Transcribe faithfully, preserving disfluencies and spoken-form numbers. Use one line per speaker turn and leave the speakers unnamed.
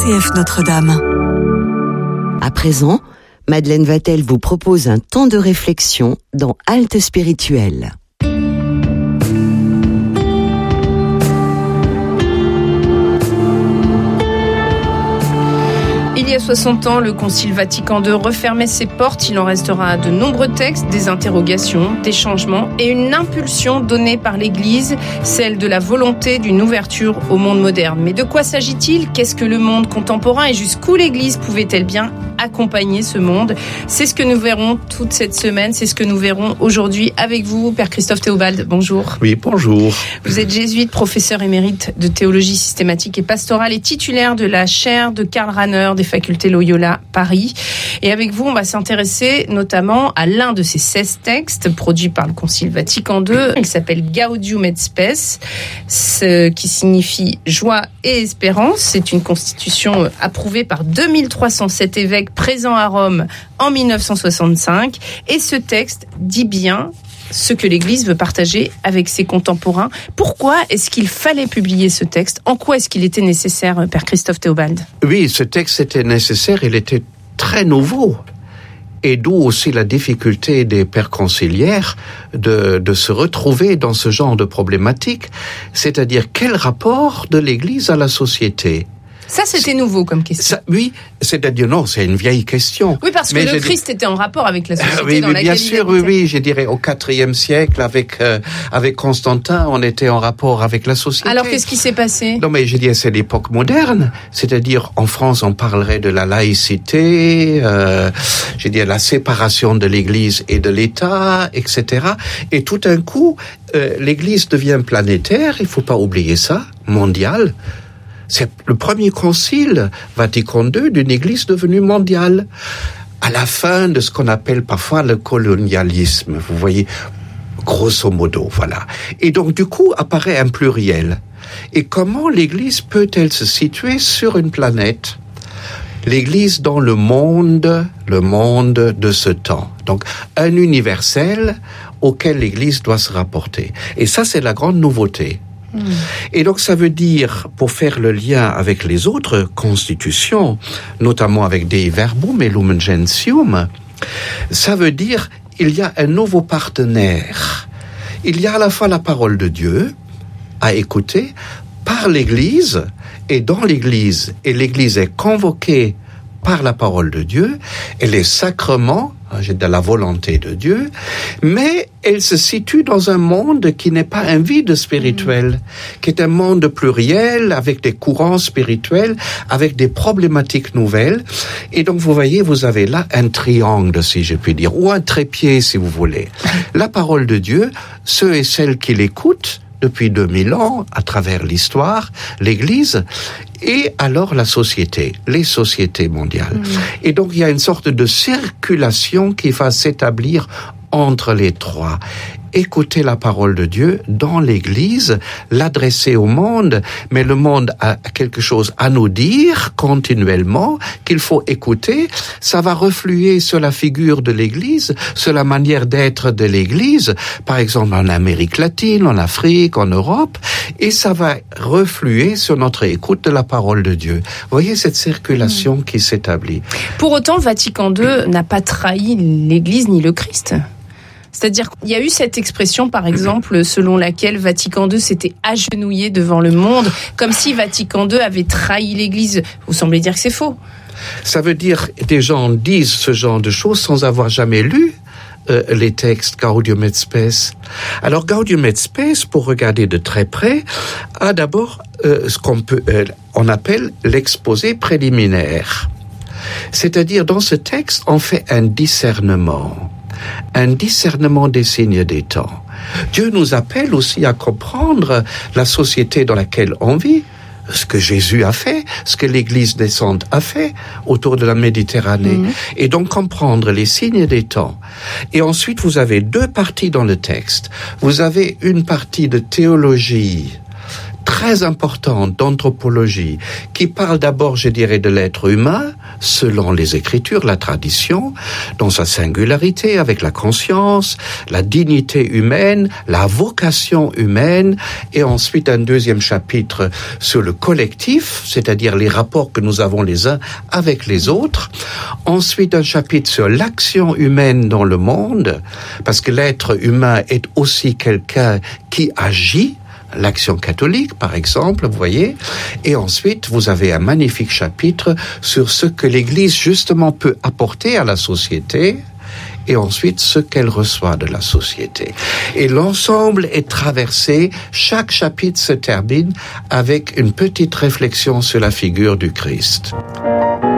C F Notre-Dame.
À présent, Madeleine Vatel vous propose un temps de réflexion dans Halte Spirituelle.
Il y a soixante ans, le Concile Vatican deux refermait ses portes. Il en restera de nombreux textes, des interrogations, des changements et une impulsion donnée par l'Église, celle de la volonté d'une ouverture au monde moderne. Mais de quoi s'agit-il ? Qu'est-ce que le monde contemporain et jusqu'où l'Église pouvait-elle bien accompagner ce monde ? C'est ce que nous verrons toute cette semaine, c'est ce que nous verrons aujourd'hui avec vous, Père Christophe Théobald. Bonjour.
Oui, bonjour.
Vous êtes jésuite, professeur émérite de théologie systématique et pastorale et titulaire de la chaire de Karl Rahner des facultés Loyola Paris. Et avec vous, on va s'intéresser notamment à l'un de ces seize textes produits par le Concile Vatican deux. Il s'appelle Gaudium et Spes, ce qui signifie joie et espérance. C'est une constitution approuvée par deux mille trois cent sept évêques présents à Rome en mille neuf cent soixante-cinq. Et ce texte dit bien ce que l'Église veut partager avec ses contemporains. Pourquoi est-ce qu'il fallait publier ce texte ? En quoi est-ce qu'il était nécessaire, Père Christophe Théobald ?
Oui, ce texte était nécessaire, il était très nouveau. Et d'où aussi la difficulté des pères conciliaires de, de se retrouver dans ce genre de problématique, c'est-à-dire quel rapport de l'Église à la société ?
Ça, c'était nouveau comme question.
Ça, oui, c'est-à-dire, non, c'est une vieille question.
Oui, parce que
mais
le Christ dit... était en rapport avec la société
euh, oui,
dans
oui,
laquelle
bien sûr, oui, oui, je dirais au quatrième siècle, avec euh, avec Constantin, on était en rapport avec la société.
Alors, qu'est-ce qui s'est passé ?
Non, mais je dirais, c'est l'époque moderne. C'est-à-dire, en France, on parlerait de la laïcité, euh, je dirais, la séparation de l'Église et de l'État, et cetera. Et tout d'un coup, euh, l'Église devient planétaire, il faut pas oublier ça, mondiale. C'est le premier concile Vatican deux d'une Église devenue mondiale. À la fin de ce qu'on appelle parfois le colonialisme, vous voyez, grosso modo, voilà. Et donc, du coup, apparaît un pluriel. Et comment l'Église peut-elle se situer sur une planète ? L'Église dans le monde, le monde de ce temps. Donc, un universel auquel l'Église doit se rapporter. Et ça, c'est la grande nouveauté. Et donc ça veut dire, pour faire le lien avec les autres constitutions, notamment avec Dei Verbum et Lumen Gentium, ça veut dire il y a un nouveau partenaire. Il y a à la fois la parole de Dieu à écouter par l'Église et dans l'Église. Et l'Église est convoquée par la parole de Dieu et les sacrements, j'ai de la volonté de Dieu, mais elle se situe dans un monde qui n'est pas un vide spirituel, mmh. qui est un monde pluriel, avec des courants spirituels, avec des problématiques nouvelles. Et donc, vous voyez, vous avez là un triangle, si je puis dire, ou un trépied, si vous voulez. La parole de Dieu, ceux et celles qui l'écoutent, depuis deux mille ans, à travers l'histoire, l'Église, et alors la société, les sociétés mondiales. Mmh. Et donc, il y a une sorte de circulation qui va s'établir entre les trois. Écouter la parole de Dieu dans l'Église, l'adresser au monde, mais le monde a quelque chose à nous dire continuellement, qu'il faut écouter. Ça va refluer sur la figure de l'Église, sur la manière d'être de l'Église, par exemple en Amérique latine, en Afrique, en Europe, et ça va refluer sur notre écoute de la parole de Dieu. Vous voyez cette circulation mmh. qui s'établit.
Pour autant, Vatican deux n'a pas trahi l'Église ni le Christ. C'est-à-dire qu'il y a eu cette expression, par exemple, selon laquelle Vatican deux s'était agenouillé devant le monde, comme si Vatican deux avait trahi l'Église. Vous semblez dire que c'est faux.
Ça veut dire que des gens disent ce genre de choses sans avoir jamais lu euh, les textes Gaudium et Spes. Alors Gaudium et Spes, pour regarder de très près, a d'abord euh, ce qu'on peut, euh, on appelle l'exposé préliminaire. C'est-à-dire, dans ce texte, on fait un discernement. Un discernement des signes des temps. Dieu nous appelle aussi à comprendre la société dans laquelle on vit, ce que Jésus a fait, ce que l'Église naissante a fait autour de la Méditerranée, mmh. et donc comprendre les signes des temps. Et ensuite, vous avez deux parties dans le texte. Vous avez une partie de théologie très importante d'anthropologie qui parle d'abord, je dirais, de l'être humain, selon les Écritures, la tradition, dans sa singularité, avec la conscience, la dignité humaine, la vocation humaine, et ensuite un deuxième chapitre sur le collectif, c'est-à-dire les rapports que nous avons les uns avec les autres. Ensuite, un chapitre sur l'action humaine dans le monde, parce que l'être humain est aussi quelqu'un qui agit, l'action catholique, par exemple, vous voyez. Et ensuite, vous avez un magnifique chapitre sur ce que l'Église, justement, peut apporter à la société, et ensuite ce qu'elle reçoit de la société. Et l'ensemble est traversé, chaque chapitre se termine avec une petite réflexion sur la figure du Christ.